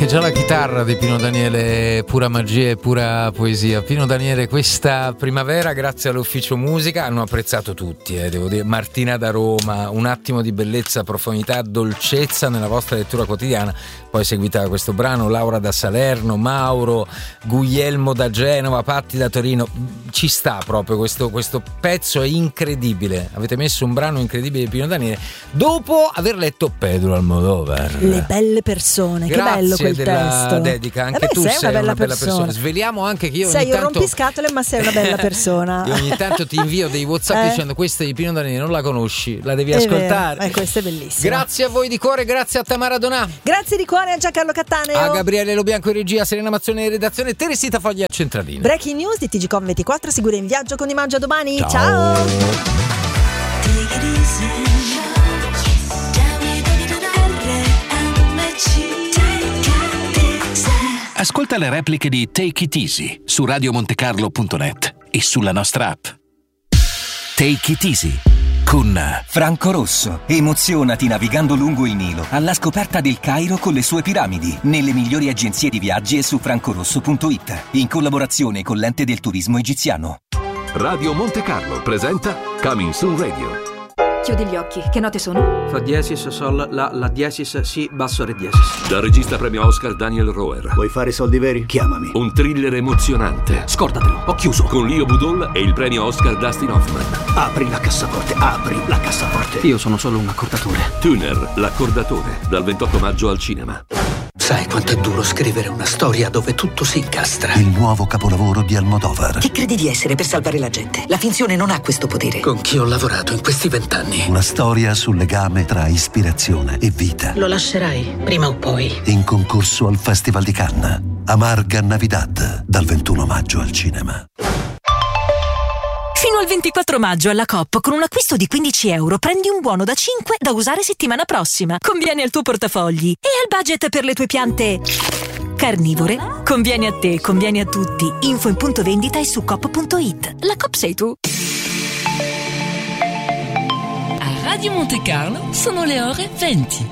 Che già la chitarra di Pino Daniele è pura magia e pura poesia. Pino Daniele, questa primavera, grazie all'Ufficio Musica, hanno apprezzato tutti, devo dire. Martina da Roma, un attimo di bellezza, profondità, dolcezza nella vostra lettura quotidiana. Poi seguita questo brano Laura da Salerno, Mauro, Guglielmo da Genova, Patti da Torino. Ci sta proprio questo pezzo, è incredibile. Avete messo un brano incredibile di Pino Daniele dopo aver letto Pedro Almodovar. Le belle persone. Grazie, che bello quel della testo. Dedica. Anche tu sei una bella persona. Sveliamo anche che io sei ogni tanto un rompiscatole, ma sei una bella persona. Io ogni tanto ti invio dei WhatsApp dicendo questa di Pino Daniele non la conosci, la devi ascoltare. Questo è bellissimo. Grazie a voi di cuore, grazie a Tamara Donà. Grazie di cuore a Giancarlo Cattaneo, a Gabriele Lobianco in regia, Serena Mazzoni in redazione, Teresita Foglia centralina. Breaking news di TGCOM 24, Sicura in viaggio con Imaggio domani. Ciao. Ciao. Ascolta le repliche di Take It Easy su radiomontecarlo.net e sulla nostra app. Take It Easy con Franco Rosso. Emozionati navigando lungo il Nilo alla scoperta del Cairo con le sue piramidi, nelle migliori agenzie di viaggi e su francorosso.it, in collaborazione con l'Ente del Turismo Egiziano. Radio Monte Carlo presenta Coming Soon Radio. Chiudi gli occhi, che note sono? Fa diesis, sol, la diesis, si, basso, re diesis. Dal regista premio Oscar Daniel Roher. Vuoi fare soldi veri? Chiamami. Un thriller emozionante. Scordatelo, ho chiuso. Con Leo Budol e il premio Oscar Dustin Hoffman. Apri la cassaforte, apri la cassaforte. Io sono solo un accordatore. Tuner, l'accordatore, dal 28 maggio al cinema. Sai quanto è duro scrivere una storia dove tutto si incastra? Il nuovo capolavoro di Almodovar. Chi credi di essere per salvare la gente? La finzione non ha questo potere. Con chi ho lavorato in questi 20 anni. Una storia sul legame tra ispirazione e vita. Lo lascerai, prima o poi. In concorso al Festival di Cannes. Amarga Navidad, dal 21 maggio al cinema. Fino al 24 maggio alla Coop, con un acquisto di €15 prendi un buono da 5 da usare settimana prossima. Conviene al tuo portafogli e al budget per le tue piante carnivore. Conviene a te, conviene a tutti. Info in punto vendita e su coop.it. La Coop sei tu. A Radio Monte Carlo sono le ore 20.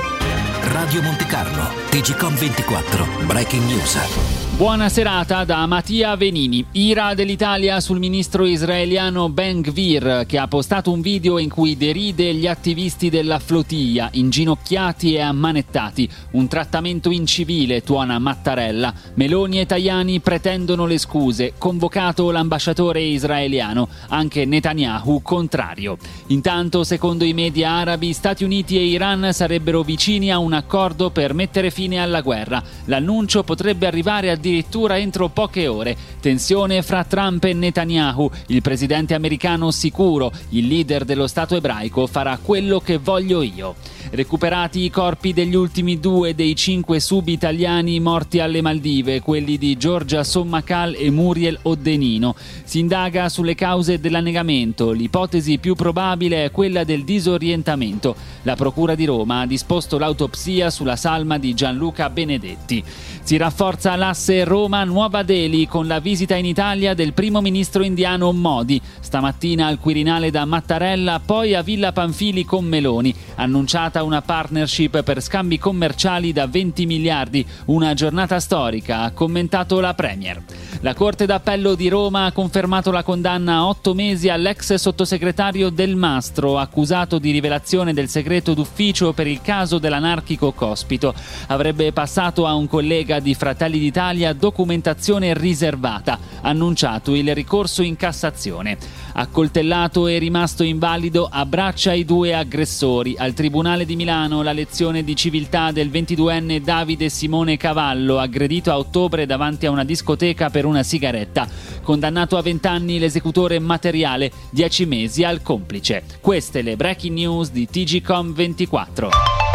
Radio Monte Carlo, TGCOM 24, Breaking News. Buona serata da Mattia Venini. Ira dell'Italia sul ministro israeliano Ben Gvir, che ha postato un video in cui deride gli attivisti della flotilla, inginocchiati e ammanettati. Un trattamento incivile, tuona Mattarella. Meloni e Tajani pretendono le scuse. Convocato l'ambasciatore israeliano. Anche Netanyahu contrario. Intanto, secondo i media arabi, Stati Uniti e Iran sarebbero vicini a un accordo per mettere fine alla guerra. L'annuncio potrebbe arrivare addirittura entro poche ore. Tensione fra Trump e Netanyahu. Il presidente americano sicuro, il leader dello Stato ebraico farà quello che voglio io. Recuperati i corpi degli ultimi 2 dei 5 sub-italiani morti alle Maldive, quelli di Giorgia Sommacal e Muriel Oddenino. Si indaga sulle cause dell'annegamento. L'ipotesi più probabile è quella del disorientamento. La Procura di Roma ha disposto l'autopsia sulla salma di Gianluca Benedetti. Si rafforza l'asse Roma-Nuova Delhi con la visita in Italia del primo ministro indiano Modi. Stamattina al Quirinale da Mattarella, poi a Villa Pamphili con Meloni. Annunciata una partnership per scambi commerciali da 20 miliardi. Una giornata storica, ha commentato la Premier. La Corte d'Appello di Roma ha confermato la condanna a 8 mesi all'ex sottosegretario Del Mastro, accusato di rivelazione del segreto d'ufficio per il caso dell'anarchico Cospito. Avrebbe passato a un collega di Fratelli d'Italia documentazione riservata. Annunciato il ricorso in Cassazione. Accoltellato e rimasto invalido, abbraccia i 2 aggressori. Al Tribunale di Milano la lezione di civiltà del 22enne Davide Simone Cavallo, aggredito a ottobre davanti a una discoteca per una sigaretta. Condannato a 20 anni l'esecutore materiale, 10 mesi al complice. Queste le breaking news di TGCOM 24.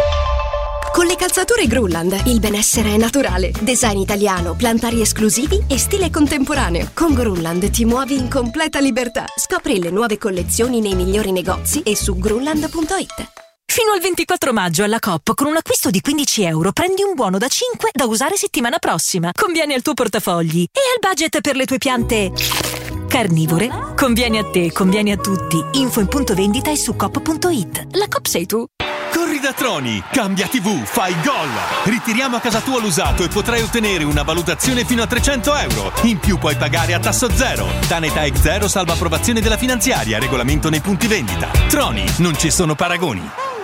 Con le calzature Grunland il benessere è naturale. Design italiano, plantari esclusivi e stile contemporaneo. Con Grunland ti muovi in completa libertà. Scopri le nuove collezioni nei migliori negozi e su grunland.it. Fino al 24 maggio alla Coop, con un acquisto di €15 prendi un buono da 5 da usare settimana prossima. Conviene al tuo portafogli e al budget per le tue piante carnivore. Conviene a te, conviene a tutti. Info in punto vendita e su coop.it. La Coop sei tu. Corri da Troni, cambia TV, fai gol! Ritiriamo a casa tua l'usato e potrai ottenere una valutazione fino a 300 euro. In più puoi pagare a tasso zero. Taneta Ex Zero salva approvazione della finanziaria, regolamento nei punti vendita. Troni, non ci sono paragoni.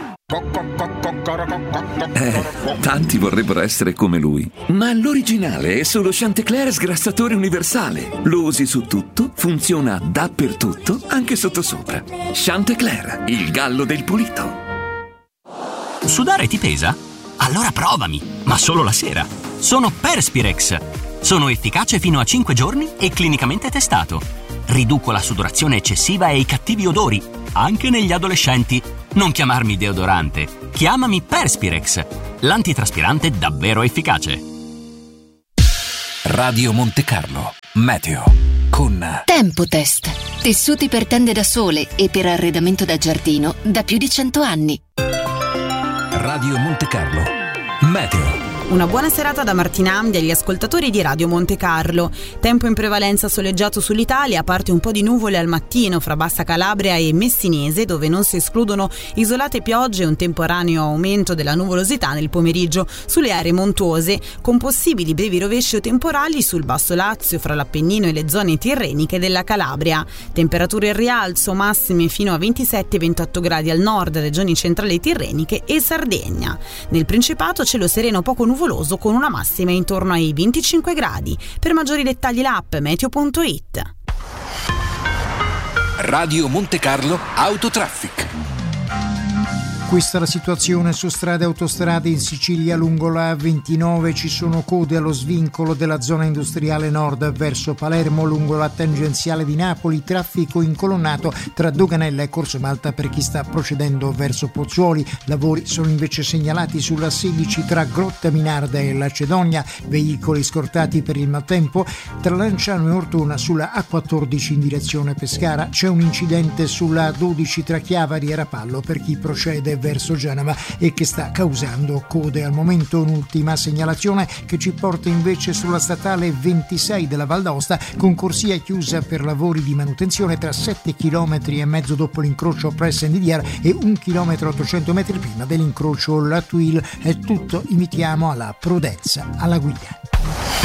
Tanti vorrebbero essere come lui, ma l'originale è solo Chantecler sgrassatore universale. Lo usi su tutto, funziona dappertutto, anche sottosopra. Chantecler, il gallo del pulito. Sudare ti pesa? Allora provami, ma solo la sera. Sono Perspirex. Sono efficace fino a 5 giorni e clinicamente testato. Riduco la sudorazione eccessiva e i cattivi odori, anche negli adolescenti. Non chiamarmi deodorante, chiamami Perspirex, l'antitraspirante davvero efficace. Radio Monte Carlo, meteo, con Tempotest, tessuti per tende da sole e per arredamento da giardino da più di 100 anni. Radio Monte Carlo, meteo. Una buona serata da Martina Amdi agli ascoltatori di Radio Monte Carlo. Tempo in prevalenza soleggiato sull'Italia, a parte un po' di nuvole al mattino fra Bassa Calabria e Messinese, dove non si escludono isolate piogge e un temporaneo aumento della nuvolosità nel pomeriggio sulle aree montuose, con possibili brevi rovesci o temporali sul Basso Lazio, fra l'Appennino e le zone tirreniche della Calabria. Temperature in rialzo, massime fino a 27-28 gradi al nord, regioni centrali tirreniche e Sardegna. Nel Principato cielo sereno poco nuvoloso con una massima intorno ai 25 gradi. Per maggiori dettagli l'app meteo.it. Radio Monte Carlo Autotraffic. Questa è la situazione su strade e autostrade in Sicilia. Lungo la A29 ci sono code allo svincolo della zona industriale nord verso Palermo. Lungo la tangenziale di Napoli traffico incolonnato tra Doganella e Corso Malta per chi sta procedendo verso Pozzuoli. Lavori sono invece segnalati sulla 16 tra Grotta Minarda e Lacedonia, veicoli scortati per il maltempo. Tra Lanciano e Ortona sulla A14 in direzione Pescara c'è un incidente sulla A12 tra Chiavari e Rapallo per chi procede verso Genova e che sta causando code. Al momento un'ultima segnalazione che ci porta invece sulla statale 26 della Val d'Aosta, con corsia chiusa per lavori di manutenzione tra 7 km e mezzo dopo l'incrocio Press-Endidier e 1 km 800 metri prima dell'incrocio La Tuile. È tutto, invitiamo alla prudenza alla guida.